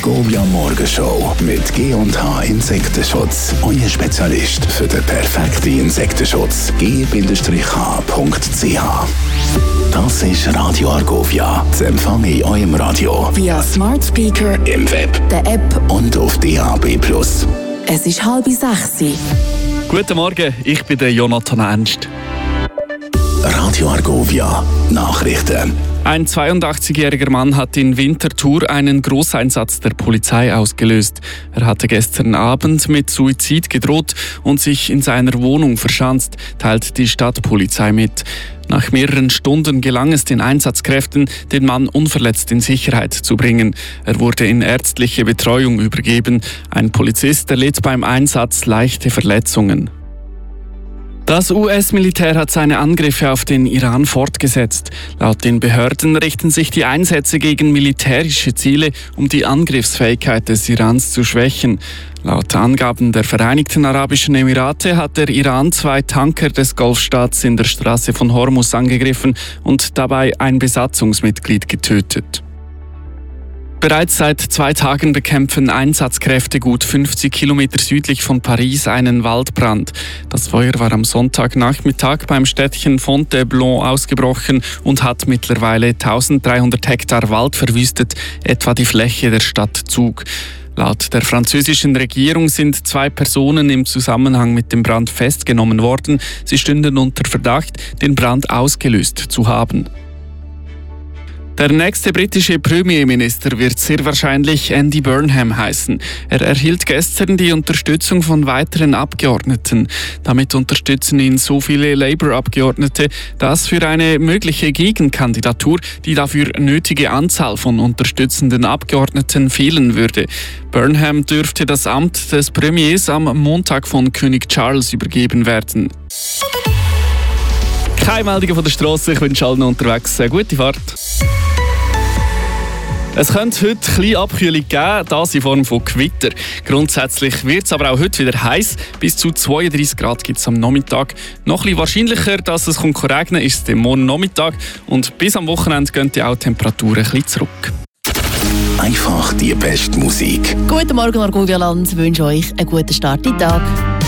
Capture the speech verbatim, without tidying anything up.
Argovia Morgenshow mit G und H Insektenschutz. Euer Spezialist für den perfekten Insektenschutz. G H Punkt C H. Das ist Radio Argovia. Zu empfangen in eurem Radio. Via Smart Speaker, im Web, der App und auf D A B Plus. Es ist halb sechs. Guten Morgen, ich bin der Jonathan Ernst. Radio Argovia Nachrichten. Ein zweiundachtzigjähriger Mann hat in Winterthur einen Großeinsatz der Polizei ausgelöst. Er hatte gestern Abend mit Suizid gedroht und sich in seiner Wohnung verschanzt, teilt die Stadtpolizei mit. Nach mehreren Stunden gelang es den Einsatzkräften, den Mann unverletzt in Sicherheit zu bringen. Er wurde in ärztliche Betreuung übergeben. Ein Polizist erlitt beim Einsatz leichte Verletzungen. Das U S-Militär hat seine Angriffe auf den Iran fortgesetzt. Laut den Behörden richten sich die Einsätze gegen militärische Ziele, um die Angriffsfähigkeit des Irans zu schwächen. Laut Angaben der Vereinigten Arabischen Emirate hat der Iran zwei Tanker des Golfstaats in der Straße von Hormuz angegriffen und dabei ein Besatzungsmitglied getötet. Bereits seit zwei Tagen bekämpfen Einsatzkräfte gut fünfzig Kilometer südlich von Paris einen Waldbrand. Das Feuer war am Sonntagnachmittag beim Städtchen Fontainebleau ausgebrochen und hat mittlerweile eintausenddreihundert Hektar Wald verwüstet, etwa die Fläche der Stadt Zug. Laut der französischen Regierung sind zwei Personen im Zusammenhang mit dem Brand festgenommen worden. Sie stünden unter Verdacht, den Brand ausgelöst zu haben. Der nächste britische Premierminister wird sehr wahrscheinlich Andy Burnham heißen. Er erhielt gestern die Unterstützung von weiteren Abgeordneten. Damit unterstützen ihn so viele Labour-Abgeordnete, dass für eine mögliche Gegenkandidatur die dafür nötige Anzahl von unterstützenden Abgeordneten fehlen würde. Burnham dürfte das Amt des Premiers am Montag von König Charles übergeben werden. Keine Meldungen von der Straße, ich wünsche allen unterwegs eine gute Fahrt. Es könnte heute ein bisschen Abkühlung geben, das in Form von Gewitter. Grundsätzlich wird es aber auch heute wieder heiß. Bis zu zweiunddreißig Grad gibt es am Nachmittag. Noch ein bisschen wahrscheinlicher, dass es regnen könnte, ist es morgen Nachmittag. Und bis am Wochenende gehen die auch Temperaturen ein bisschen zurück. Einfach die beste Musik. Guten Morgen, Argovia Land. Ich wünsche euch einen guten Start in den Tag.